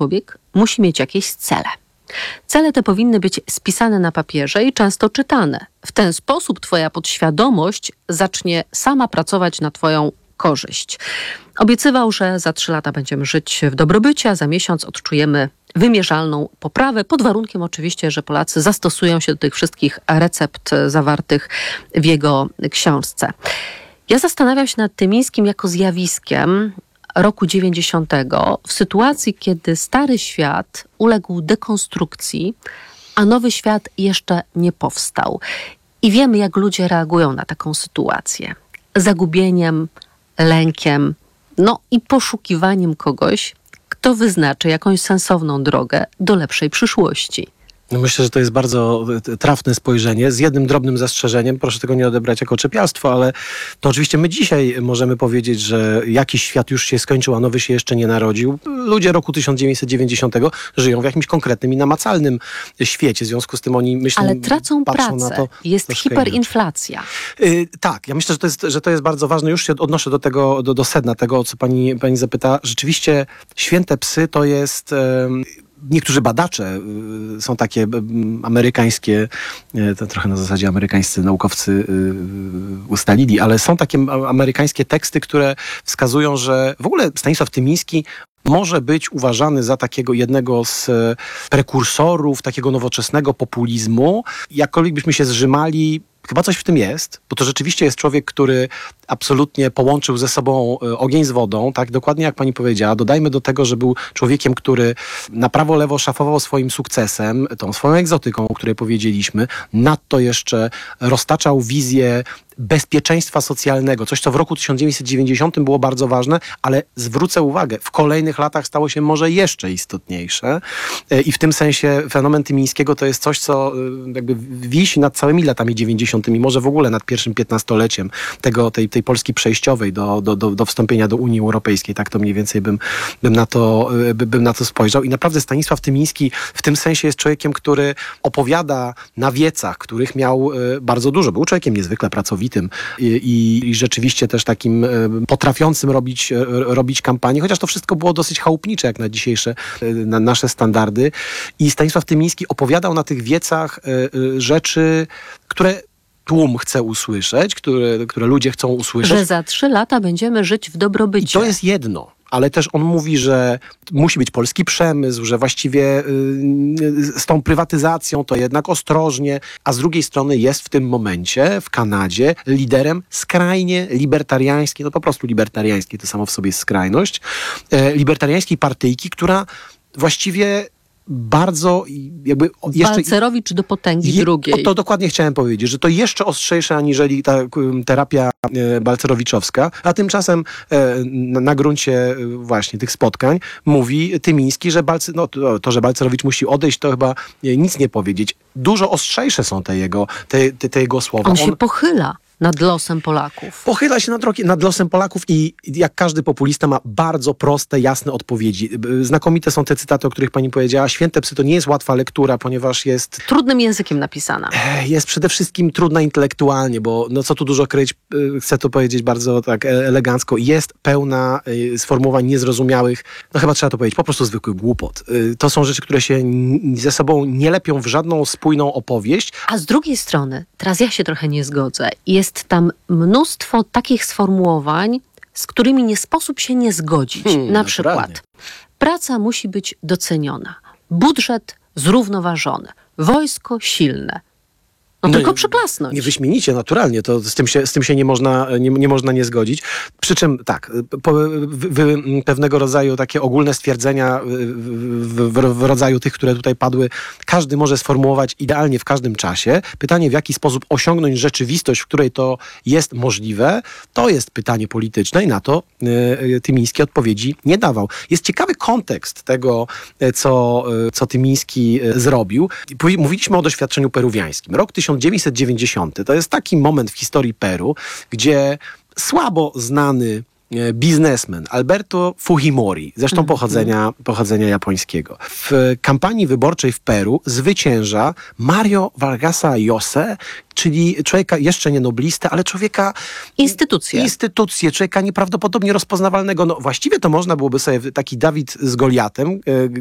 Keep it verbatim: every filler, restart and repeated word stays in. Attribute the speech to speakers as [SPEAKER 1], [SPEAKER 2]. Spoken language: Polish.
[SPEAKER 1] człowiek musi mieć jakieś cele. Cele te powinny być spisane na papierze i często czytane. W ten sposób twoja podświadomość zacznie sama pracować na twoją korzyść. Obiecywał, że za trzy lata będziemy żyć w dobrobycie, a za miesiąc odczujemy wymierzalną poprawę, pod warunkiem oczywiście, że Polacy zastosują się do tych wszystkich recept zawartych w jego książce. Ja zastanawiam się nad Tymińskim jako zjawiskiem roku dziewięćdziesiątego, w sytuacji, kiedy stary świat uległ dekonstrukcji, a nowy świat jeszcze nie powstał. I wiemy, jak ludzie reagują na taką sytuację. Zagubieniem, lękiem, no i poszukiwaniem kogoś, kto wyznaczy jakąś sensowną drogę do lepszej przyszłości.
[SPEAKER 2] No myślę, że to jest bardzo trafne spojrzenie, z jednym drobnym zastrzeżeniem. Proszę tego nie odebrać jako czepialstwo, ale to oczywiście my dzisiaj możemy powiedzieć, że jakiś świat już się skończył, a nowy się jeszcze nie narodził. Ludzie roku tysiąc dziewięćset dziewięćdziesiątego żyją w jakimś konkretnym i namacalnym świecie. W związku z tym oni myślą,
[SPEAKER 1] ale tracą pracę.
[SPEAKER 2] Na to
[SPEAKER 1] jest hiperinflacja.
[SPEAKER 2] Yy, tak, ja myślę, że to, jest, że to jest bardzo ważne. Już się odnoszę do tego, do, do sedna tego, o co pani, pani zapyta. Rzeczywiście święte psy to jest... Yy, Niektórzy badacze, są takie amerykańskie, to trochę na zasadzie amerykańscy naukowcy ustalili, ale są takie amerykańskie teksty, które wskazują, że w ogóle Stanisław Tymiński może być uważany za takiego jednego z prekursorów takiego nowoczesnego populizmu. Jakkolwiek byśmy się zrzymali, chyba coś w tym jest, bo to rzeczywiście jest człowiek, który absolutnie połączył ze sobą ogień z wodą, tak dokładnie jak pani powiedziała. Dodajmy do tego, że był człowiekiem, który na prawo, lewo szafował swoim sukcesem, tą swoją egzotyką, o której powiedzieliśmy. Nadto jeszcze roztaczał wizję bezpieczeństwa socjalnego, coś co w roku tysiąc dziewięćset dziewięćdziesiątym było bardzo ważne, ale zwrócę uwagę, w kolejnych latach stało się może jeszcze istotniejsze i w tym sensie fenomen Tymińskiego to jest coś, co jakby wisi nad całymi latami dziewięćdziesiątymi, może w ogóle nad pierwszym piętnastoleciem tego, tej, tej Polski przejściowej do, do, do, do wstąpienia do Unii Europejskiej. Tak to mniej więcej bym, bym, na to, bym na to spojrzał. I naprawdę Stanisław Tymiński w tym sensie jest człowiekiem, który opowiada na wiecach, których miał bardzo dużo. Był człowiekiem niezwykle pracowitym i, i, i rzeczywiście też takim potrafiącym robić, robić kampanię, chociaż to wszystko było dosyć chałupnicze jak na dzisiejsze na nasze standardy. I Stanisław Tymiński opowiadał na tych wiecach rzeczy, które tłum chce usłyszeć, które, które ludzie chcą usłyszeć.
[SPEAKER 1] Że za trzy lata będziemy żyć w dobrobycie.
[SPEAKER 2] I to jest jedno. Ale też on mówi, że musi być polski przemysł, że właściwie yy, z tą prywatyzacją to jednak ostrożnie, a z drugiej strony jest w tym momencie w Kanadzie liderem skrajnie libertariańskiej, no po prostu libertariańskiej, to samo w sobie jest skrajność, yy, libertariańskiej partyjki, która właściwie bardzo jakby... jeszcze
[SPEAKER 1] Balcerowicz do potęgi
[SPEAKER 2] je,
[SPEAKER 1] drugiej.
[SPEAKER 2] To dokładnie chciałem powiedzieć, że to jeszcze ostrzejsze aniżeli ta terapia e, balcerowiczowska, a tymczasem e, na, na gruncie właśnie tych spotkań mówi Tymiński, że Balcy, no, to, to, że Balcerowicz musi odejść, to chyba e, nic nie powiedzieć. Dużo ostrzejsze są te jego, te, te, te jego słowa.
[SPEAKER 1] On się On, pochyla nad losem Polaków.
[SPEAKER 2] Pochyla się nad, nad losem Polaków i jak każdy populista ma bardzo proste, jasne odpowiedzi. Znakomite są te cytaty, o których pani powiedziała. Święte psy to nie jest łatwa lektura, ponieważ jest...
[SPEAKER 1] Trudnym językiem napisana.
[SPEAKER 2] Jest przede wszystkim trudna intelektualnie, bo no co tu dużo kryć, chcę to powiedzieć bardzo tak elegancko, jest pełna sformułowań niezrozumiałych, no chyba trzeba to powiedzieć, po prostu zwykły głupot. To są rzeczy, które się ze sobą nie lepią w żadną spójną opowieść.
[SPEAKER 1] A z drugiej strony, teraz ja się trochę nie zgodzę, jest tam mnóstwo takich sformułowań, z którymi nie sposób się nie zgodzić.
[SPEAKER 2] Hmm,
[SPEAKER 1] Na przykład
[SPEAKER 2] naturalnie.
[SPEAKER 1] Praca musi być doceniona, budżet zrównoważony, wojsko silne. No, no tylko przyklasnąć.
[SPEAKER 2] Nie wyśmienicie, naturalnie. To z tym się, z tym się nie, można, nie, nie można nie zgodzić. Przy czym tak, po, w, w, pewnego rodzaju takie ogólne stwierdzenia w, w, w rodzaju tych, które tutaj padły, każdy może sformułować idealnie w każdym czasie. Pytanie, w jaki sposób osiągnąć rzeczywistość, w której to jest możliwe, to jest pytanie polityczne i na to y, Tymiński odpowiedzi nie dawał. Jest ciekawy kontekst tego, co, co Tymiński zrobił. Mówiliśmy o doświadczeniu peruwiańskim. Rok tysiąc dziewięćset dziewięćdziesiąty to jest taki moment w historii Peru, gdzie słabo znany biznesmen Alberto Fujimori, zresztą pochodzenia, pochodzenia japońskiego. W kampanii wyborczej w Peru zwycięża Mario Vargasa Llosa, czyli człowieka jeszcze nie noblistę, ale człowieka...
[SPEAKER 1] Instytucję.
[SPEAKER 2] Instytucję, człowieka nieprawdopodobnie rozpoznawalnego. No właściwie to można byłoby sobie taki Dawid z Goliatem,